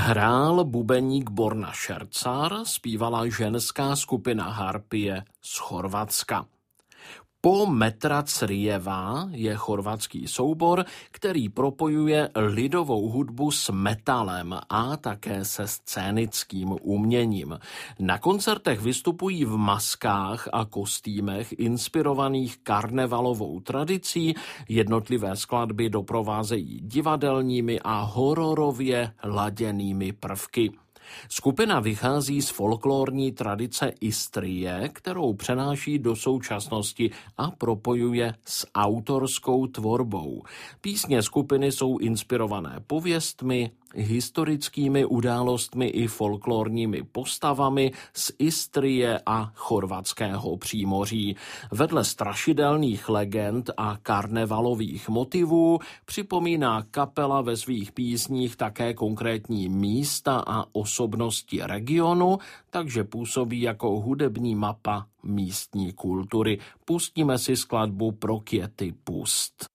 Hrál bubeník Borna Šercar, zpívala ženská skupina Harpie z Chorvatska. Po Metra Crijeva je chorvatský soubor, který propojuje lidovou hudbu s metalem a také se scénickým uměním. Na koncertech vystupují v maskách a kostýmech inspirovaných karnevalovou tradicí, jednotlivé skladby doprovázejí divadelními a hororově laděnými prvky. Skupina vychází z folklorní tradice Istrie, kterou přenáší do současnosti a propojuje s autorskou tvorbou. Písně skupiny jsou inspirované pověstmi, historickými událostmi i folklorními postavami z Istrie a chorvatského přímoří. Vedle strašidelných legend a karnevalových motivů připomíná kapela ve svých písních také konkrétní místa a osobnosti regionu, takže působí jako hudební mapa místní kultury. Pustíme si skladbu Pro Květy pust.